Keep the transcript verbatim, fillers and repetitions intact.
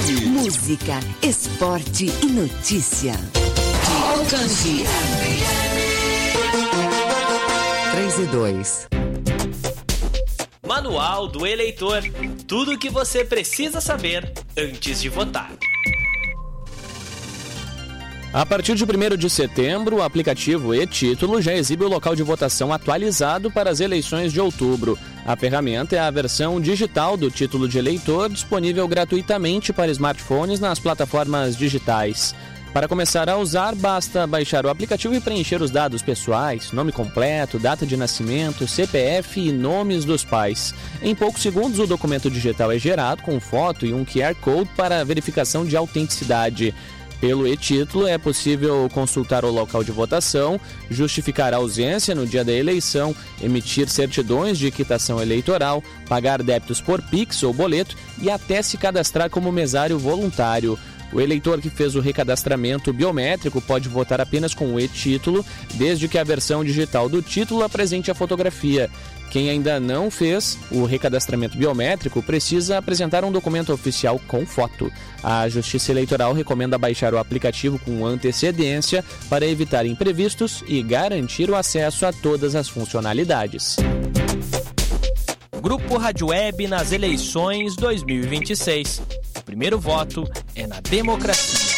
Música, esporte e notícia. Alcance. três e dois. Manual do Eleitor. Tudo o que você precisa saber antes de votar. A partir de primeiro de setembro, o aplicativo e-Título já exibe o local de votação atualizado para as eleições de outubro. A ferramenta é a versão digital do título de eleitor, disponível gratuitamente para smartphones nas plataformas digitais. Para começar a usar, basta baixar o aplicativo e preencher os dados pessoais, nome completo, data de nascimento, C P F e nomes dos pais. Em poucos segundos, o documento digital é gerado com foto e um Q R Code para verificação de autenticidade. Pelo e-Título é possível consultar o local de votação, justificar a ausência no dia da eleição, emitir certidões de quitação eleitoral, pagar débitos por Pix ou boleto e até se cadastrar como mesário voluntário. O eleitor que fez o recadastramento biométrico pode votar apenas com o e-Título, desde que a versão digital do título apresente a fotografia. Quem ainda não fez o recadastramento biométrico precisa apresentar um documento oficial com foto. A Justiça Eleitoral recomenda baixar o aplicativo com antecedência para evitar imprevistos e garantir o acesso a todas as funcionalidades. Grupo Rádio Web nas eleições dois mil e vinte e seis. O primeiro voto é na democracia.